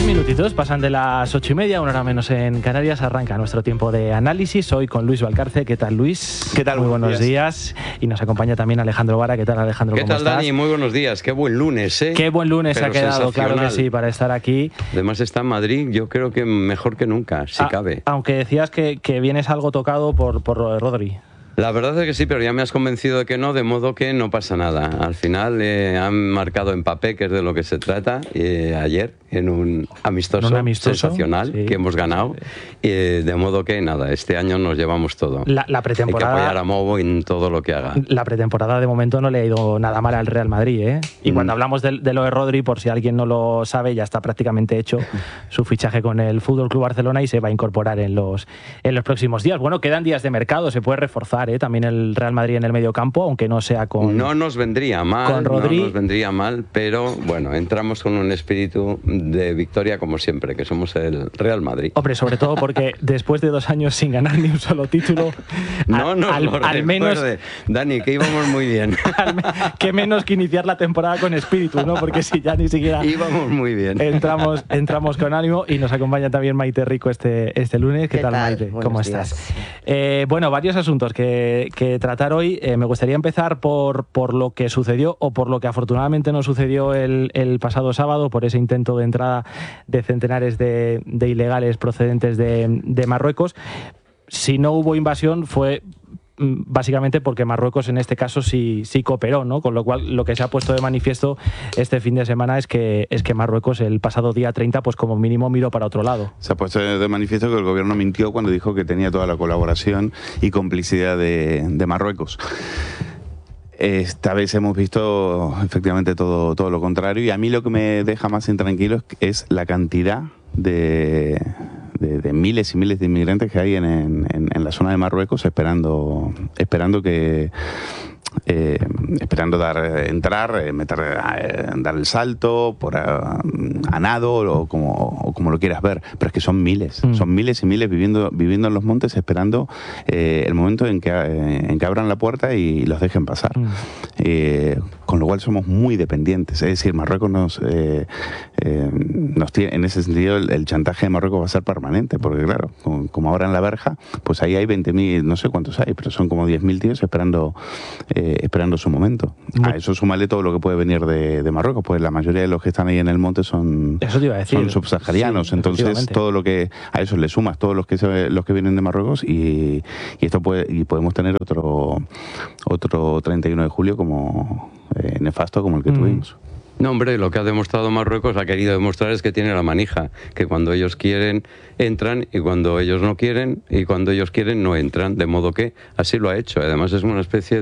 minutitos pasan de las 8:30, una hora menos en Canarias. Arranca nuestro tiempo de análisis hoy con Luis Valcarce. ¿Qué tal, Luis? ¿Qué tal? Muy buenos días. Y nos acompaña también Alejandro Vara. ¿Qué tal, Alejandro? ¿Qué ¿Cómo tal, estás? Dani? Muy buenos días. Qué buen lunes, ¿eh? Qué buen lunes Pero ha quedado, claro que sí, para estar aquí. Además está en Madrid, yo creo que mejor que nunca, si cabe. Aunque decías que vienes algo tocado por Rodri. La verdad es que sí, pero ya me has convencido de que no, de modo que no pasa nada. Al final han marcado Mbappé, que es de lo que se trata, ayer en un amistoso sensacional, sí, que hemos ganado. De modo que nada, este año nos llevamos todo. La pretemporada, hay que apoyar a Movo en todo lo que haga. La pretemporada de momento no le ha ido nada mal al Real Madrid, ¿eh? Y cuando hablamos de lo de Rodri, por si alguien no lo sabe, ya está prácticamente hecho su fichaje con el FC Barcelona y se va a incorporar en los próximos días. Bueno, quedan días de mercado, se puede reforzar también el Real Madrid en el medio campo, aunque no sea con... No nos vendría mal, con Rodri. No nos vendría mal, pero bueno, entramos con un espíritu de victoria como siempre, que somos el Real Madrid. Hombre, sobre todo porque después de 2 años sin ganar ni un solo título, al menos... Dani, que íbamos muy bien. Que menos que iniciar la temporada con espíritu, ¿no? Porque si ya ni siquiera... Íbamos muy bien. Entramos con ánimo y nos acompaña también Maite Rico este lunes. ¿Qué tal, Maite? Buenos ¿Cómo días. Estás? Bueno, varios asuntos que tratar hoy. Me gustaría empezar por lo que sucedió o por lo que afortunadamente no sucedió el pasado sábado, por ese intento de entrada de centenares de ilegales procedentes de Marruecos. Si no hubo invasión fue básicamente porque Marruecos en este caso sí cooperó, ¿no? Con lo cual lo que se ha puesto de manifiesto este fin de semana es que Marruecos el pasado día 30 pues como mínimo miró para otro lado. Se ha puesto de manifiesto que el gobierno mintió cuando dijo que tenía toda la colaboración y complicidad de Marruecos. Esta vez hemos visto efectivamente todo lo contrario, y a mí lo que me deja más intranquilo es la cantidad de miles y miles de inmigrantes que hay en la zona de Marruecos esperando dar el salto a nado o como lo quieras ver, pero es que son miles y miles viviendo en los montes esperando el momento en que abran la puerta y los dejen pasar. Con lo cual somos muy dependientes, es decir, Marruecos nos tiene, en ese sentido el chantaje de Marruecos va a ser permanente, porque claro, como ahora en la verja, pues ahí hay 20.000, no sé cuántos hay, pero son como 10.000 tíos esperando su momento. A eso súmale todo lo que puede venir de Marruecos, pues la mayoría de los que están ahí en el monte son subsaharianos, sí, entonces todo lo que a eso le sumas todos los que vienen de Marruecos y podemos tener otro 31 de julio como nefasto como el que tuvimos. No, hombre, lo que ha demostrado Marruecos, ha querido demostrar es que tiene la manija, que cuando ellos quieren entran y cuando ellos no quieren y cuando ellos quieren no entran, de modo que así lo ha hecho. Además es una especie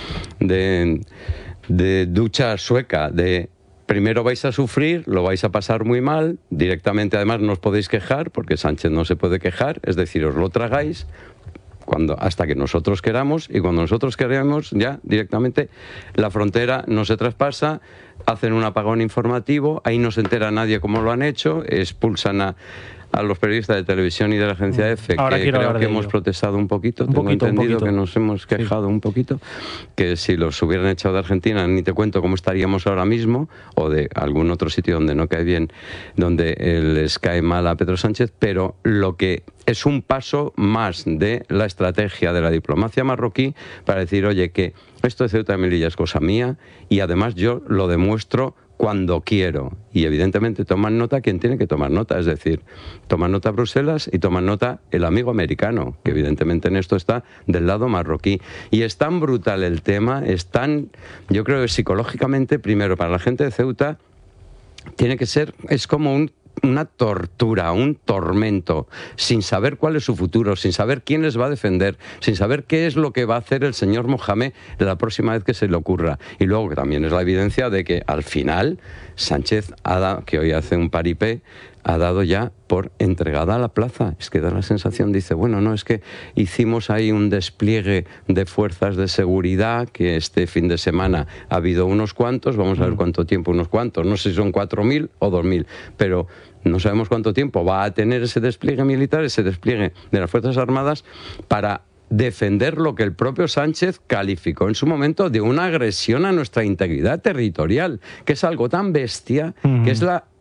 de ducha sueca, de primero vais a sufrir, lo vais a pasar muy mal, directamente además no os podéis quejar, porque Sánchez no se puede quejar, es decir, os lo tragáis, hasta que nosotros queramos, y cuando nosotros queremos ya directamente la frontera no se traspasa, hacen un apagón informativo, ahí no se entera nadie cómo lo han hecho, expulsan a los periodistas de televisión y de la agencia EFE, que creo que hemos protestado un poquito, tengo entendido que nos hemos quejado un poquito, que si los hubieran echado de Argentina ni te cuento cómo estaríamos ahora mismo, o de algún otro sitio donde no cae bien, donde les cae mal a Pedro Sánchez, pero lo que es un paso más de la estrategia de la diplomacia marroquí para decir, oye, que esto de Ceuta y Melilla es cosa mía y además yo lo demuestro cuando quiero. Y evidentemente toman nota quien tiene que tomar nota, es decir, toman nota Bruselas y toman nota el amigo americano, que evidentemente en esto está del lado marroquí. Y es tan brutal el tema, yo creo que psicológicamente, primero para la gente de Ceuta, tiene que ser, es como una tortura, un tormento, sin saber cuál es su futuro, sin saber quién les va a defender, sin saber qué es lo que va a hacer el señor Mohamed la próxima vez que se le ocurra. Y luego que también es la evidencia de que al final Sánchez, que hoy hace un paripé, ha dado ya por entregada la plaza. Es que da la sensación, dice, bueno, no, es que hicimos ahí un despliegue de fuerzas de seguridad, que este fin de semana ha habido unos cuantos, vamos a ver cuánto tiempo unos cuantos, no sé si son 4.000 o 2.000, pero no sabemos cuánto tiempo va a tener ese despliegue militar, ese despliegue de las Fuerzas Armadas para defender lo que el propio Sánchez calificó en su momento de una agresión a nuestra integridad territorial, que es algo tan bestia, que es la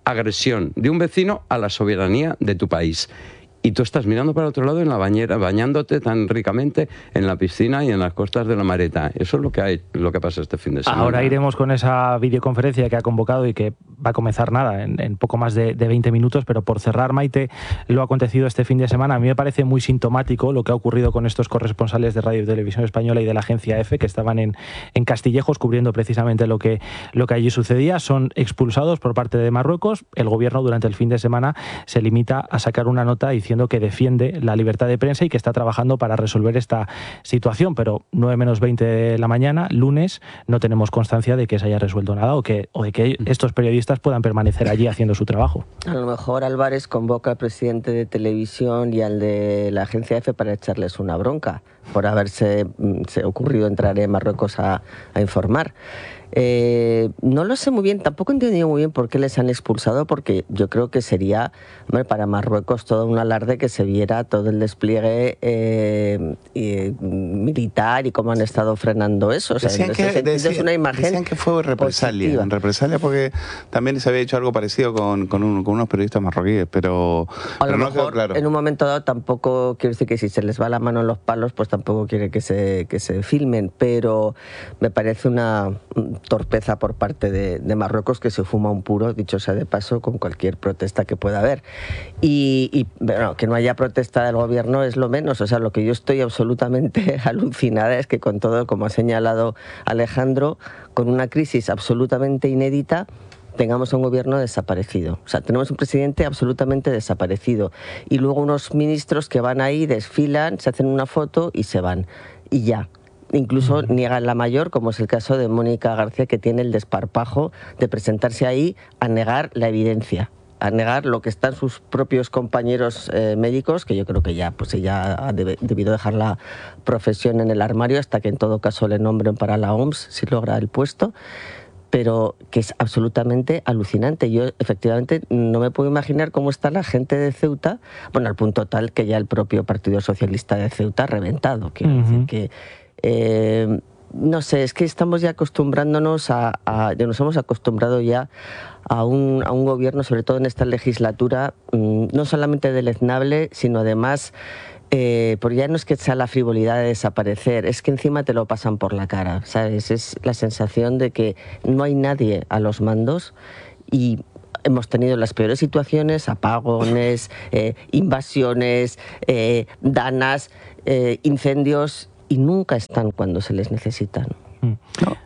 agresión de un vecino a la soberanía de tu país. Y tú estás mirando para otro lado en la bañera, bañándote tan ricamente en la piscina y en las costas de la Mareta. Eso es lo que pasa este fin de semana. Ahora iremos con esa videoconferencia que ha convocado y que va a comenzar en poco más de 20 minutos, pero por cerrar, Maite, lo acontecido este fin de semana, a mí me parece muy sintomático lo que ha ocurrido con estos corresponsales de Radio y Televisión Española y de la agencia EFE, que estaban en Castillejos cubriendo precisamente lo que allí sucedía. Son expulsados por parte de Marruecos. El gobierno durante el fin de semana se limita a sacar una nota diciendo que defiende la libertad de prensa y que está trabajando para resolver esta situación, pero 9:20 de la mañana, lunes, no tenemos constancia de que se haya resuelto nada o de que estos periodistas puedan permanecer allí haciendo su trabajo. A lo mejor Álvarez convoca al presidente de televisión y al de la agencia EFE para echarles una bronca por haberse ocurrido entrar en Marruecos a informar. No lo sé muy bien, tampoco he entendido muy bien por qué les han expulsado, porque yo creo que sería, para Marruecos todo un alarde que se viera todo el despliegue militar y cómo han estado frenando eso. O sea, es una imagen decían que fue represalia, en represalia, porque también se había hecho algo parecido con unos periodistas marroquíes, pero a lo no mejor, quedó claro. En un momento dado tampoco quiero decir que si se les va la mano en los palos, pues tampoco quiere que se filmen, pero me parece una torpeza por parte de Marruecos, que se fuma un puro, dicho sea de paso, con cualquier protesta que pueda haber. Y bueno, que no haya protesta del gobierno es lo menos. O sea, lo que yo estoy absolutamente alucinada es que con todo, como ha señalado Alejandro, con una crisis absolutamente inédita, tengamos un gobierno desaparecido. O sea, tenemos un presidente absolutamente desaparecido. Y luego unos ministros que van ahí, desfilan, se hacen una foto y se van. Y ya. Incluso niegan la mayor, como es el caso de Mónica García, que tiene el desparpajo de presentarse ahí a negar la evidencia, a negar lo que están sus propios compañeros médicos, que yo creo que ya, pues ella ha debido dejar la profesión en el armario hasta que en todo caso le nombren para la OMS si logra el puesto, pero que es absolutamente alucinante. Yo efectivamente no me puedo imaginar cómo está la gente de Ceuta, bueno, al punto tal que ya el propio Partido Socialista de Ceuta ha reventado. Quiero decir que no sé, es que estamos ya acostumbrándonos nos hemos acostumbrado ya a un gobierno, sobre todo en esta legislatura, no solamente deleznable, sino además, porque ya no es que sea la frivolidad de desaparecer, es que encima te lo pasan por la cara, ¿sabes? Es la sensación de que no hay nadie a los mandos y hemos tenido las peores situaciones, apagones, invasiones, danas, incendios, y nunca están cuando se les necesitan. No,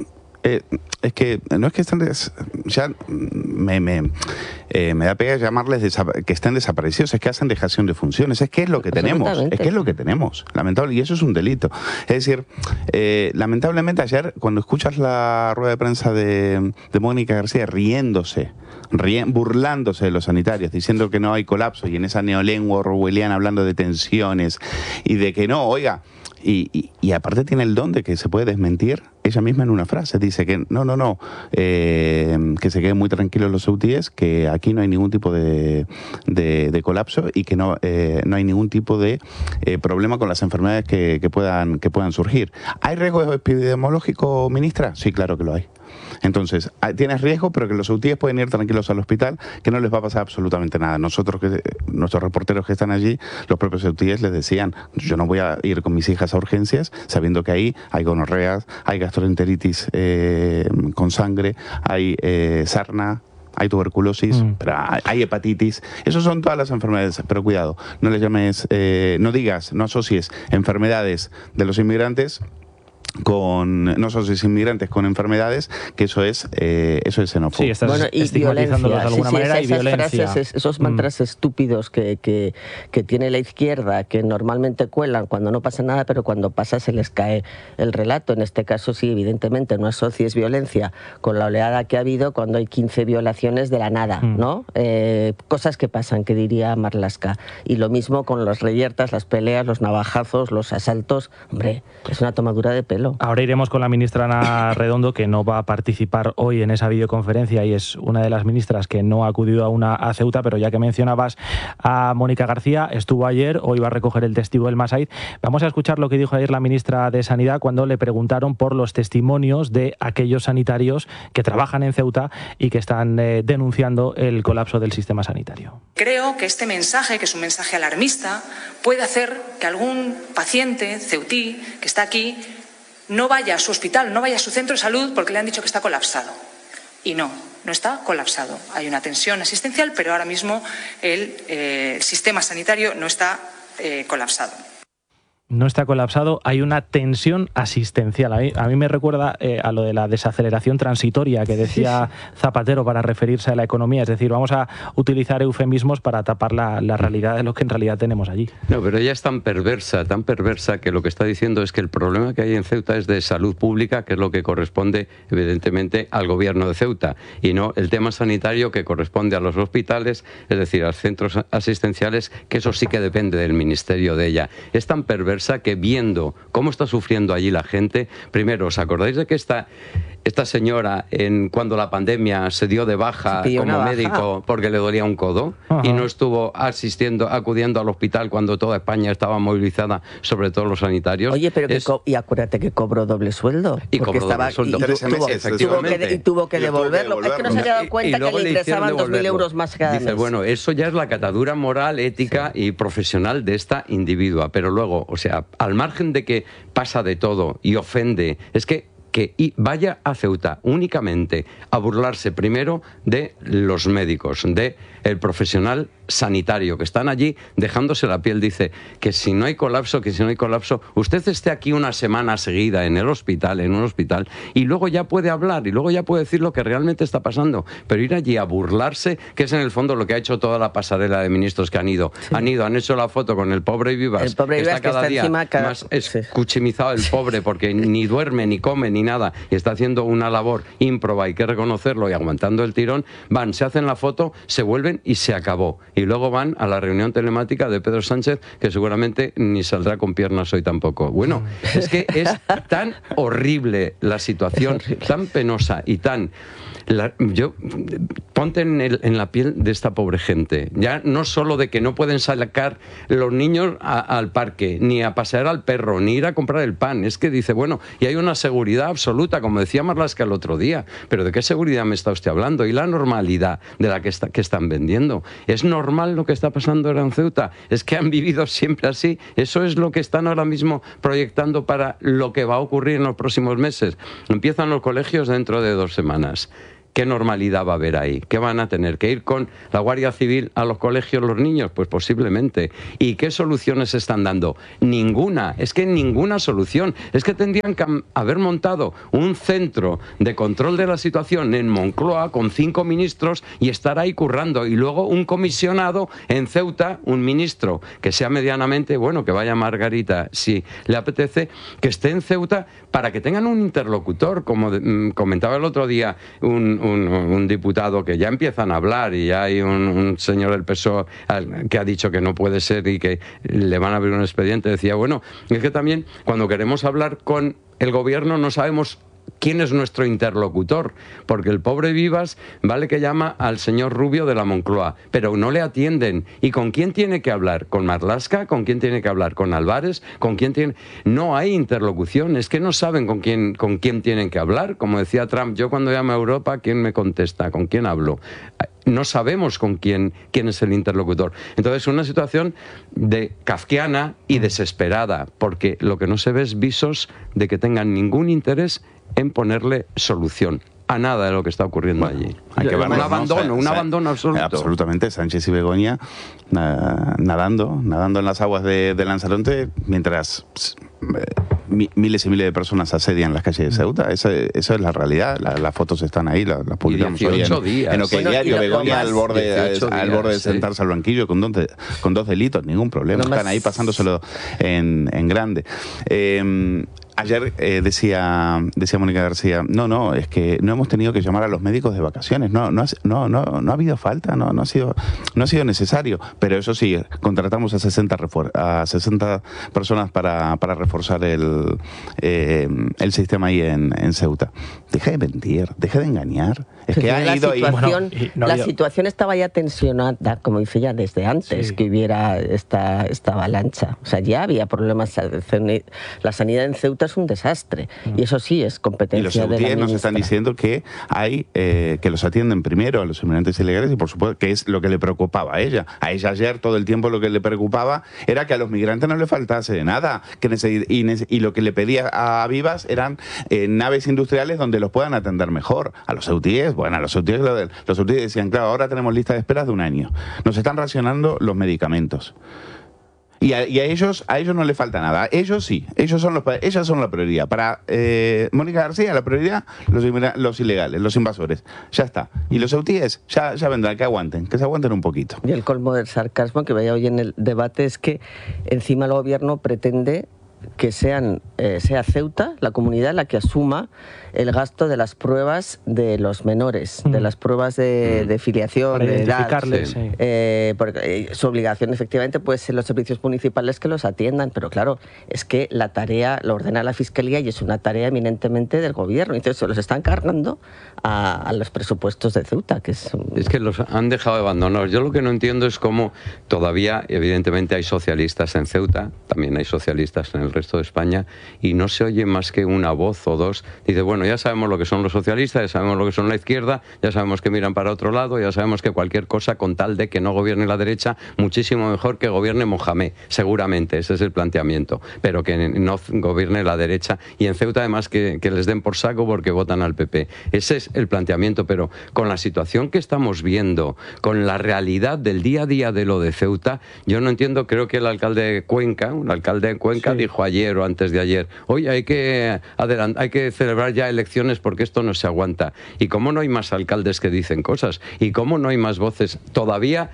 es que no es que estén ya me da pena llamarles que estén desaparecidos, es que hacen dejación de funciones, es que es lo que tenemos, lamentable, y eso es un delito. Es decir, lamentablemente ayer, cuando escuchas la rueda de prensa de Mónica García burlándose de los sanitarios, diciendo que no hay colapso, y en esa neolengua orwelliana hablando de tensiones y de que no, oiga, y aparte tiene el don de que se puede desmentir ella misma en una frase. Dice que que se queden muy tranquilos los ceutíes, que aquí no hay ningún tipo de colapso y que no hay ningún tipo de problema con las enfermedades que puedan surgir. ¿Hay riesgo epidemiológico, ministra? Sí, claro que lo hay. Entonces, tienes riesgo, pero que los ceutíes pueden ir tranquilos al hospital, que no les va a pasar absolutamente nada. Nuestros reporteros que están allí, los propios ceutíes les decían, yo no voy a ir con mis hijas a urgencias, sabiendo que ahí hay gonorreas, hay gastroenteritis con sangre, hay sarna, hay tuberculosis, pero hay hepatitis. Esas son todas las enfermedades, pero cuidado, no les llames, no asocies enfermedades de los inmigrantes no asocies inmigrantes con enfermedades, que eso es xenófobo. Sí, estás estigmatizándolos de alguna manera, y violencia. Frases, esos mantras estúpidos que tiene la izquierda, que normalmente cuelan cuando no pasa nada, pero cuando pasa se les cae el relato. En este caso sí, evidentemente, no asocies violencia con la oleada que ha habido cuando hay 15 violaciones de la nada, ¿no? Cosas que pasan, que diría Marlaska. Y lo mismo con las reyertas, las peleas, los navajazos, los asaltos. Hombre, es una tomadura de pelo. hacerlo. Ahora iremos con la ministra Ana Redondo, que no va a participar hoy en esa videoconferencia y es una de las ministras que no ha acudido a Ceuta, pero ya que mencionabas a Mónica García, estuvo ayer, hoy va a recoger el testigo del Masaid. Vamos a escuchar lo que dijo ayer la ministra de Sanidad cuando le preguntaron por los testimonios de aquellos sanitarios que trabajan en Ceuta y que están denunciando el colapso del sistema sanitario. Creo que este mensaje, que es un mensaje alarmista, puede hacer que algún paciente ceutí que está aquí no vaya a su hospital, no vaya a su centro de salud porque le han dicho que está colapsado. Y no está colapsado. Hay una tensión asistencial, pero ahora mismo el sistema sanitario no está colapsado. No está colapsado, hay una tensión asistencial. A mí me recuerda a lo de la desaceleración transitoria que decía Zapatero para referirse a la economía. Es decir, vamos a utilizar eufemismos para tapar la realidad de lo que en realidad tenemos allí. No, pero ella es tan perversa que lo que está diciendo es que el problema que hay en Ceuta es de salud pública, que es lo que corresponde evidentemente al gobierno de Ceuta, y no el tema sanitario que corresponde a los hospitales, es decir, a los centros asistenciales, que eso sí que depende del ministerio de ella. Es tan perversa que viendo cómo está sufriendo allí la gente, primero, ¿os acordáis de que esta señora cuando la pandemia se dio de baja como médico porque le dolía un codo? Ajá. Y no estuvo acudiendo al hospital cuando toda España estaba movilizada, sobre todo los sanitarios? Oye, pero y acuérdate que cobró doble sueldo. Y cobró doble sueldo. Y tuvo que devolverlo. Es que no se había dado cuenta que le ingresaban 2.000 euros más cada mes. Dice, bueno, eso ya es la catadura moral, ética y profesional de esta individua. Pero luego, o sea, al margen de que pasa de todo y ofende, es que vaya a Ceuta únicamente a burlarse primero de los médicos, de el profesional sanitario que están allí dejándose la piel. Dice que si no hay colapso, usted esté aquí una semana seguida en un hospital, y luego ya puede hablar y luego ya puede decir lo que realmente está pasando, pero ir allí a burlarse, que es en el fondo lo que ha hecho toda la pasarela de ministros que han ido, han hecho la foto con el pobre Vivas, que está cada día más escuchimizado el pobre, porque ni duerme, ni come, ni nada, y está haciendo una labor ímproba, hay que reconocerlo, y aguantando el tirón. Van, se hacen la foto, se vuelven y se acabó. Y luego van a la reunión telemática de Pedro Sánchez, que seguramente ni saldrá con piernas hoy tampoco. Bueno, es que es tan horrible la situación, tan penosa y tan... ponte en la piel de esta pobre gente. Ya no solo de que no pueden sacar los niños al parque, ni a pasear al perro, ni ir a comprar el pan. Es que dice, bueno, y hay una seguridad absoluta, como decía Marlaska el otro día. Pero ¿de qué seguridad me está usted hablando? ¿Y la normalidad de la que están vendiendo? ¿Es normal lo que está pasando ahora en Ceuta? ¿Es que han vivido siempre así? ¿Eso es lo que están ahora mismo proyectando para lo que va a ocurrir en los próximos meses? Empiezan los colegios dentro de 2 semanas. ¿Qué normalidad va a haber ahí? ¿Qué van a tener? ¿Que ir con la Guardia Civil a los colegios los niños? Pues posiblemente. ¿Y qué soluciones están dando? Ninguna. Es que ninguna solución. Es que tendrían que haber montado un centro de control de la situación en Moncloa con 5 ministros y estar ahí currando. Y luego un comisionado en Ceuta, un ministro que sea medianamente, bueno, que vaya Margarita, si le apetece, que esté en Ceuta para que tengan un interlocutor, como comentaba el otro día un diputado, que ya empiezan a hablar, y ya hay un señor del PSOE que ha dicho que no puede ser y que le van a abrir un expediente. Decía, bueno, es que también cuando queremos hablar con el gobierno no sabemos quién es nuestro interlocutor, porque el pobre Vivas vale que llama al señor Rubio de la Moncloa, pero no le atienden. ¿Y con quién tiene que hablar? ¿Con Marlaska? ¿Con quién tiene que hablar? ¿Con Álvarez? ¿Con quién tiene? No hay interlocución, es que no saben con quién tienen que hablar. Como decía Trump, yo cuando llamo a Europa, ¿quién me contesta? ¿Con quién hablo? No sabemos con quién es el interlocutor. Entonces, una situación kafkiana y desesperada, porque lo que no se ve es visos de que tengan ningún interés en ponerle solución a nada de lo que está ocurriendo allí. Hay que verlo, un abandono absoluto. Absolutamente. Sánchez y Begoña nadando en las aguas de Lanzarote, mientras miles y miles de personas asedian las calles de Ceuta. Esa es la realidad. Las fotos están ahí, las publicamos hoy en OK Diario. Begoña al borde de sentarse al banquillo con 2 delitos, ningún problema. Están ahí pasándoselo en grande. Ayer decía Mónica García, no, es que no hemos tenido que llamar a los médicos de vacaciones, no ha habido falta, no ha sido necesario, pero eso sí, contratamos a 60 personas para reforzar el sistema ahí en Ceuta. Deja de mentir, deja de engañar. Es que ha ido ahí. La situación estaba ya tensionada, como dice ya, desde antes que hubiera esta avalancha. O sea, ya había problemas. La sanidad en Ceuta es un desastre. Y eso sí es competencia de la ministra. Nos están diciendo que hay que los atienden primero a los inmigrantes ilegales y, por supuesto, que es lo que le preocupaba a ella. A ella ayer todo el tiempo lo que le preocupaba era que a los migrantes no le faltase de nada. Y lo que le pedía a Vivas eran naves industriales donde los puedan atender mejor. A los ceutíes, los ceutíes decían, claro, ahora tenemos lista de esperas de 1 año. Nos están racionando los medicamentos. Y a ellos no les falta nada. Ellos sí, ellos son la prioridad. Para Mónica García, la prioridad, los ilegales, los invasores. Ya está. Y los ceutíes ya vendrán, que se aguanten un poquito. Y el colmo del sarcasmo que veía hoy en el debate es que encima el gobierno pretende que sea Ceuta, la comunidad, la que asuma el gasto de las pruebas de los menores, de las pruebas de filiación, para de edad. Porque su obligación efectivamente puede ser los servicios municipales que los atiendan, pero claro, es que la tarea lo ordena la Fiscalía y es una tarea eminentemente del gobierno. Entonces se los están cargando a los presupuestos de Ceuta, que es que los han dejado abandonados. Yo lo que no entiendo es cómo todavía, evidentemente, hay socialistas en Ceuta, también hay socialistas en el resto de España, y no se oye más que una voz o dos. Dice, bueno, ya sabemos lo que son los socialistas, ya sabemos lo que son la izquierda, ya sabemos que miran para otro lado, ya sabemos que cualquier cosa con tal de que no gobierne la derecha, muchísimo mejor que gobierne Mohamed, seguramente, ese es el planteamiento, pero que no gobierne la derecha, y en Ceuta además que les den por saco porque votan al PP. Ese es el planteamiento, pero con la situación que estamos viendo, con la realidad del día a día de lo de Ceuta, yo no entiendo. Creo que un alcalde de Cuenca dijo ayer o antes de ayer, oye, hay que celebrar ya elecciones porque esto no se aguanta. ¿Y cómo no hay más alcaldes que dicen cosas? ¿Y cómo no hay más voces? Todavía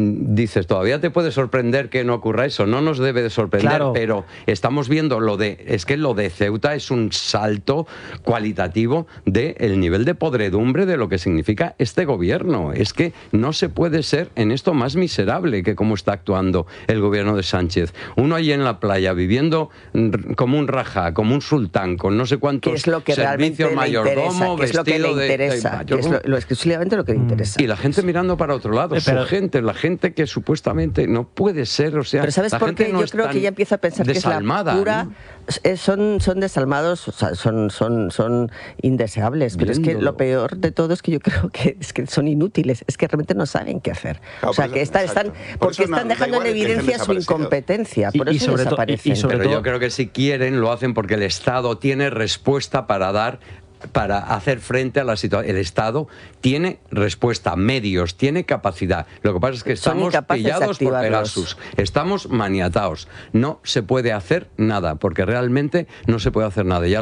te puede sorprender que no ocurra eso, no nos debe de sorprender, claro. Pero estamos viendo lo de Ceuta es un salto cualitativo del nivel de podredumbre de lo que significa este gobierno. Es que no se puede ser en esto más miserable que cómo está actuando el gobierno de Sánchez. Uno ahí en la playa viviendo como un rajá, como un sultán, con no sé cuántos servicios, mayordomo, vestido de exclusivamente lo que le interesa. Y la gente mirando para otro lado, la gente que supuestamente no puede ser, o sea, pero ¿sabes por qué? Yo creo que ya empieza a pensar que es la pura, ¿no? Son desalmados, o sea, son indeseables, pero es que lo peor de todo es que yo creo que son inútiles, es que realmente no saben qué hacer. Claro, o sea, que están dejando en evidencia su incompetencia, por eso desaparecen. Pero yo creo que si quieren lo hacen porque el Estado tiene respuesta para hacer frente a la situación. El Estado tiene respuesta, medios, tiene capacidad. Lo que pasa es que estamos pillados por Pegasus, estamos maniatados. No se puede hacer nada, porque realmente no se puede hacer nada. Ya